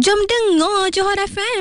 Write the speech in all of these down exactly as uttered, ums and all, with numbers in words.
Jom dengar Johor F M.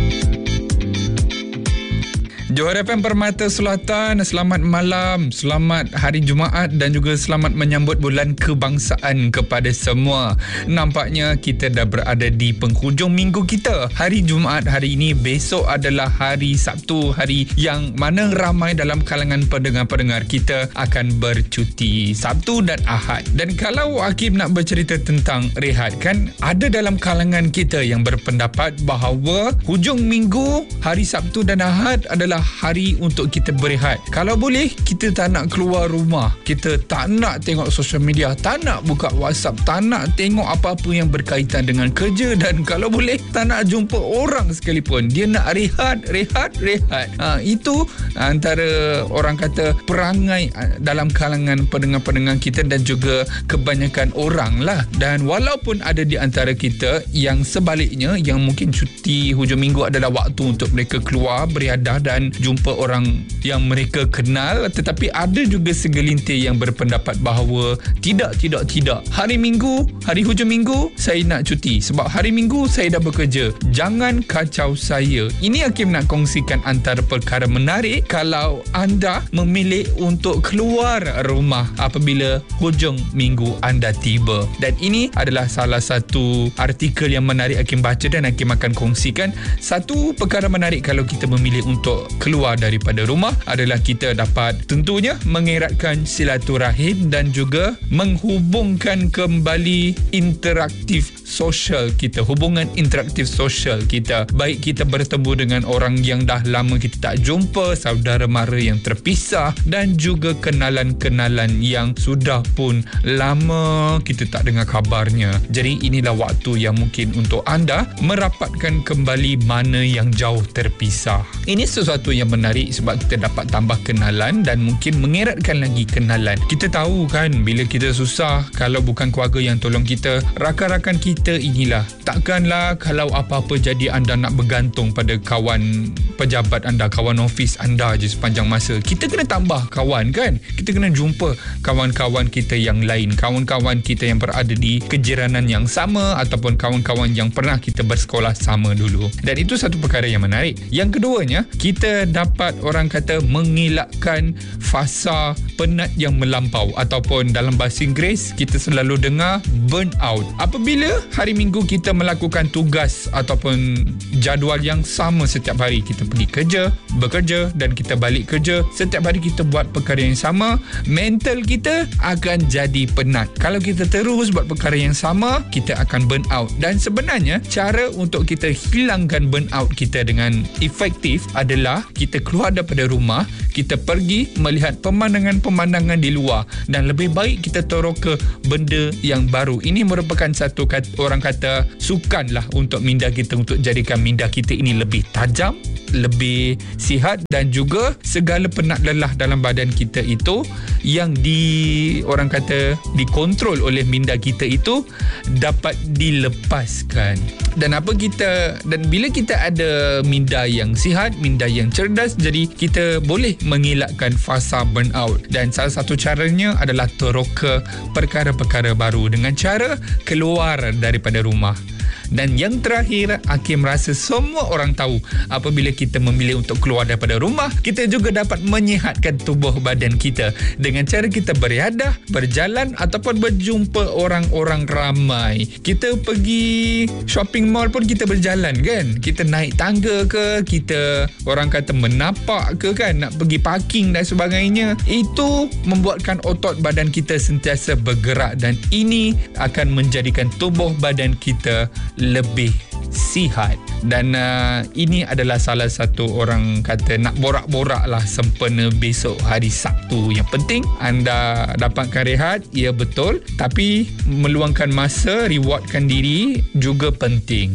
Johor F M Permata Selatan, selamat malam, selamat hari Jumaat dan juga selamat menyambut bulan kebangsaan kepada semua. Nampaknya kita dah berada di penghujung minggu kita. Hari Jumaat hari ini, besok adalah hari Sabtu, hari yang mana ramai dalam kalangan pendengar-pendengar kita akan bercuti Sabtu dan Ahad. Dan kalau Hakim nak bercerita tentang rehat, kan ada dalam kalangan kita yang berpendapat bahawa hujung minggu, hari Sabtu dan Ahad adalah hari untuk kita berehat. Kalau boleh, kita tak nak keluar rumah, kita tak nak tengok social media, tak nak buka WhatsApp, tak nak tengok apa-apa yang berkaitan dengan kerja, dan kalau boleh tak nak jumpa orang sekalipun. Dia nak rehat, rehat, rehat. Ha, itu antara orang kata perangai dalam kalangan pendengar-pendengar kita dan juga kebanyakan orang lah. Dan walaupun ada di antara kita yang sebaliknya, yang mungkin cuti hujung minggu adalah waktu untuk mereka keluar, beriadah dan jumpa orang yang mereka kenal, tetapi ada juga segelintir yang berpendapat bahawa tidak, tidak, tidak. Hari Minggu, hari hujung minggu, saya nak cuti sebab hari Minggu saya dah bekerja. Jangan kacau saya. Ini Hakim nak kongsikan antara perkara menarik kalau anda memilih untuk keluar rumah apabila hujung minggu anda tiba. Dan ini adalah salah satu artikel yang menarik Hakim baca dan Hakim akan kongsikan. Satu perkara menarik kalau kita memilih untuk keluar daripada rumah adalah kita dapat tentunya mengeratkan silaturahim dan juga menghubungkan kembali interaktif sosial kita, hubungan interaktif sosial kita. Baik kita bertemu dengan orang yang dah lama kita tak jumpa, saudara mara yang terpisah, dan juga kenalan-kenalan yang sudah pun lama kita tak dengar kabarnya. Jadi inilah waktu yang mungkin untuk anda merapatkan kembali mana yang jauh terpisah. Ini sesuatu yang menarik sebab kita dapat tambah kenalan dan mungkin mengeratkan lagi kenalan. Kita tahu kan, bila kita susah, kalau bukan keluarga yang tolong kita, rakan-rakan kita inilah. Takkanlah kalau apa-apa jadi anda nak bergantung pada kawan pejabat anda, kawan ofis anda je sepanjang masa. Kita kena tambah kawan kan. Kita kena jumpa kawan-kawan kita yang lain, kawan-kawan kita yang berada di kejiranan yang sama ataupun kawan-kawan yang pernah kita bersekolah sama dulu. Dan itu satu perkara yang menarik. Yang keduanya, kita dapat orang kata mengelakkan fasa penat yang melampau, ataupun dalam bahasa Inggeris kita selalu dengar burn out. Apabila hari Minggu kita melakukan tugas ataupun jadual yang sama setiap hari, kita pergi kerja, bekerja dan kita balik kerja, setiap hari kita buat perkara yang sama, mental kita akan jadi penat. Kalau kita terus buat perkara yang sama, kita akan burn out. Dan sebenarnya cara untuk kita hilangkan burn out kita dengan efektif adalah kita keluar daripada rumah, kita pergi melihat pemandangan-pemandangan di luar, dan lebih baik kita torok ke benda yang baru. Ini merupakan satu kata, orang kata sukan lah untuk minda kita, untuk jadikan minda kita ini lebih tajam, lebih sihat, dan juga segala penat lelah dalam badan kita itu yang di orang kata dikontrol oleh minda kita itu dapat dilepaskan. Dan apa kita dan bila kita ada minda yang sihat, minda yang cerdas, jadi kita boleh mengelakkan fasa burnout. Dan salah satu caranya adalah terok ke perkara-perkara baru dengan cara keluar daripada rumah. Dan yang terakhir, Hakim rasa semua orang tahu, apabila kita memilih untuk keluar daripada rumah, kita juga dapat menyihatkan tubuh badan kita dengan cara kita beriadah, berjalan ataupun berjumpa orang-orang ramai. Kita pergi shopping mall pun kita berjalan kan, kita naik tangga ke, kita orang kata menapak ke kan, nak pergi parking dan sebagainya. Itu membuatkan otot badan kita sentiasa bergerak, dan ini akan menjadikan tubuh badan kita lebih sihat. Dan uh, ini adalah salah satu orang kata nak borak-borak lah sempena besok hari Sabtu. Yang penting anda dapatkan rehat, ya betul, tapi meluangkan masa, rewardkan diri juga penting.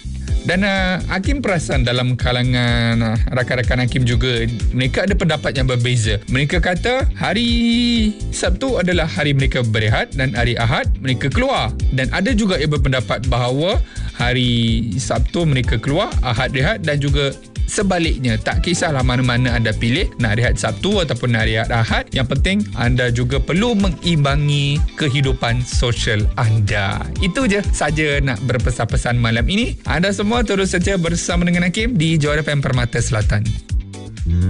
Dan uh, Hakim perasan dalam kalangan uh, rakan-rakan Hakim juga, mereka ada pendapat yang berbeza. Mereka kata hari Sabtu adalah hari mereka berehat dan hari Ahad mereka keluar. Dan ada juga yang berpendapat bahawa hari Sabtu mereka keluar, Ahad rehat, dan juga sebaliknya. Tak kisahlah mana-mana anda pilih, nak rehat Sabtu ataupun nak rehat Ahad, yang penting anda juga perlu mengimbangi kehidupan sosial anda. Itu je saja nak berpesan-pesan malam ini. Anda semua terus saja bersama dengan Hakim di Johor F M Permata Selatan.